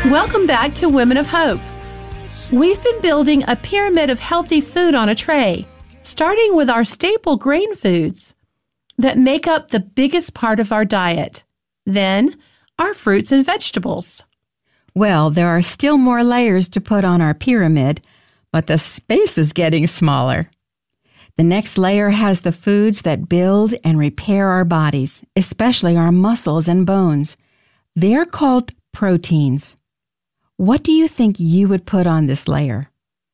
Welcome back to Women of Hope. We've been building a pyramid of healthy food on a tray, starting with our staple grain foods that make up the biggest part of our diet. Then, our fruits and vegetables. Well, there are still more layers to put on our pyramid, but the space is getting smaller. The next layer has the foods that build and repair our bodies, especially our muscles and bones. They're called proteins. What do you think you would put on this layer?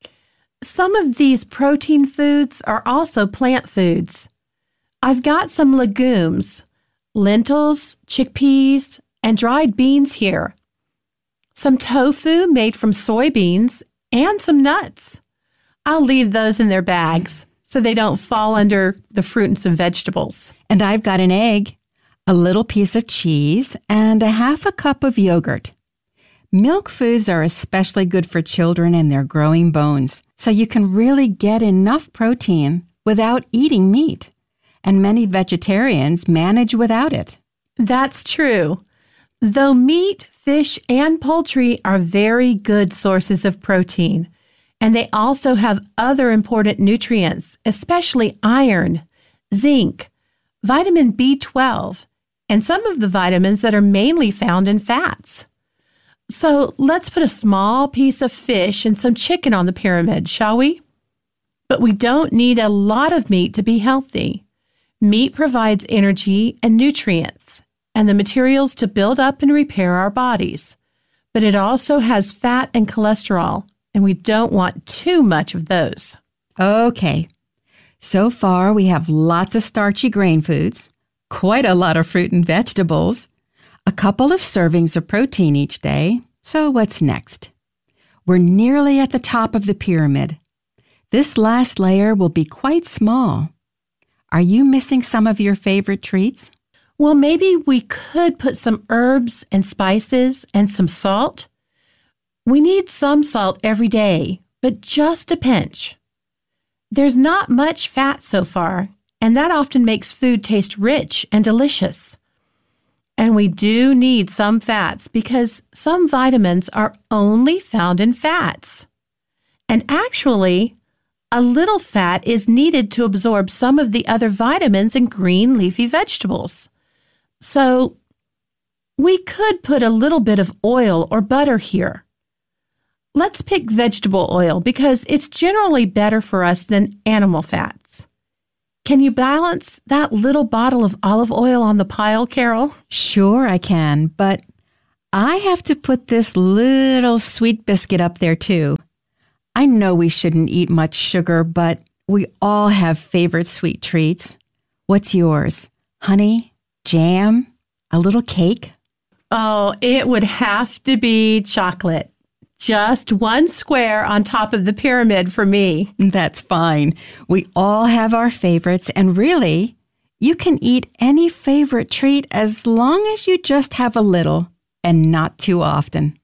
Some of these protein foods are also plant foods. I've got some legumes, lentils, chickpeas, and dried beans here. Some tofu made from soybeans and some nuts. I'll leave those in their bags so they don't fall under the fruits and vegetables. And I've got an egg, a little piece of cheese, and a half a cup of yogurt. Milk foods are especially good for children and their growing bones, so you can really get enough protein without eating meat. And many vegetarians manage without it. That's true. Though meat, fish, and poultry are very good sources of protein, and they also have other important nutrients, especially iron, zinc, vitamin B12, and some of the vitamins that are mainly found in fats. So let's put a small piece of fish and some chicken on the pyramid, shall we? But we don't need a lot of meat to be healthy. Meat provides energy and nutrients and the materials to build up and repair our bodies. But it also has fat and cholesterol, and we don't want too much of those. Okay. So far, we have lots of starchy grain foods, quite a lot of fruit and vegetables, a couple of servings of protein each day. So what's next? We're nearly at the top of the pyramid. This last layer will be quite small. Are you missing some of your favorite treats? Well, maybe we could put some herbs and spices and some salt. We need some salt every day, but just a pinch. There's not much fat so far, and that often makes food taste rich and delicious. And we do need some fats because some vitamins are only found in fats. And actually, a little fat is needed to absorb some of the other vitamins in green leafy vegetables. So, we could put a little bit of oil or butter here. Let's pick vegetable oil because it's generally better for us than animal fats. Can you balance that little bottle of olive oil on the pile, Carol? Sure, I can, but I have to put this little sweet biscuit up there too. I know we shouldn't eat much sugar, but we all have favorite sweet treats. What's yours? Honey? Jam? A little cake? Oh, it would have to be chocolate. Just one square on top of the pyramid for me. That's fine. We all have our favorites, and really, you can eat any favorite treat as long as you just have a little and not too often.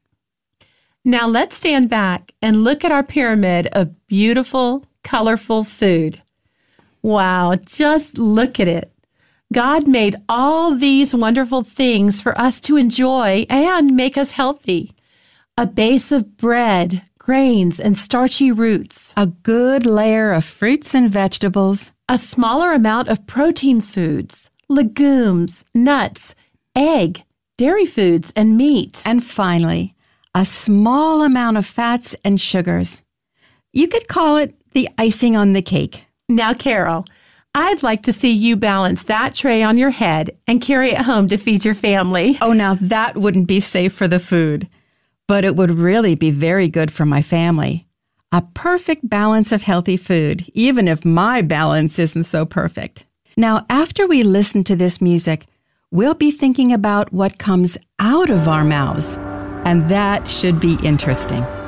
Now let's stand back and look at our pyramid of beautiful, colorful food. Wow, just look at it. God made all these wonderful things for us to enjoy and make us healthy. A base of bread, grains, and starchy roots. A good layer of fruits and vegetables. A smaller amount of protein foods, legumes, nuts, egg, dairy foods, and meat. And finally, a small amount of fats and sugars. You could call it the icing on the cake. Now, Carol, I'd like to see you balance that tray on your head and carry it home to feed your family. Oh, now that wouldn't be safe for the food, but it would really be very good for my family. A perfect balance of healthy food, even if my balance isn't so perfect. Now, after we listen to this music, we'll be thinking about what comes out of our mouths, and that should be interesting.